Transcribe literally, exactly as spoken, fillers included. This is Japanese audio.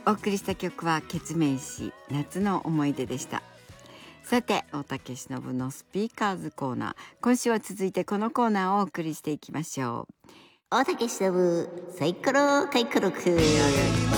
お送りした曲はケツメイシ夏の思い出でした。さて、大竹しのぶのスピーカーズコーナー、今週は続いてこのコーナーをお送りしていきましょう。 大竹しのぶサイコロカイコロク。